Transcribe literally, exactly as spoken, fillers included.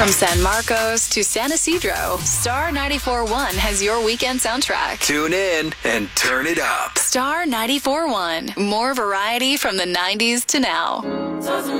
From San Marcos to San Isidro, Star ninety-four point one has your weekend soundtrack. Tune in and turn it up. Star ninety-four point one. More variety from the nineties to now.